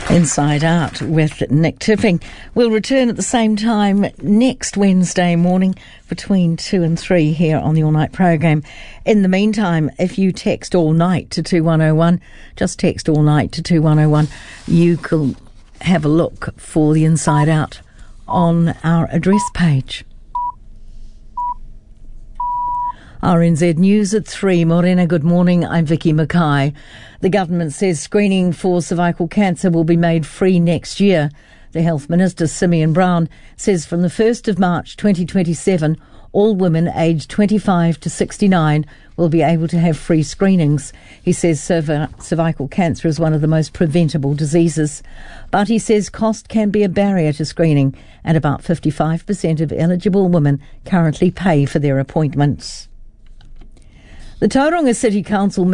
Inside Out with Nick Tipping. We'll return at the same time next Wednesday morning between 2 and 3 here on the All Night programme. In the meantime, if you text All Night to 2101, just text All Night to 2101, you can have a look for the Inside Out on our address page. RNZ News at 3. Morena, good morning. I'm Vicky Mackay. The government says screening for cervical cancer will be made free next year. The Health Minister, Simeon Brown, says from the 1st of March 2027, all women aged 25 to 69 will be able to have free screenings. He says cervical cancer is one of the most preventable diseases. But he says cost can be a barrier to screening, and about 55% of eligible women currently pay for their appointments. The Tauranga City Council